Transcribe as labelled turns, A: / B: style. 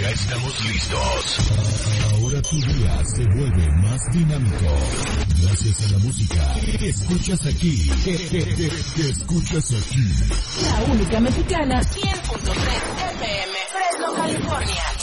A: Ya estamos listos.
B: Ahora tu día se vuelve más dinámico. Gracias a la música que escuchas aquí. Que escuchas aquí.
C: La única mexicana, 100.3 FM, Fresno, California.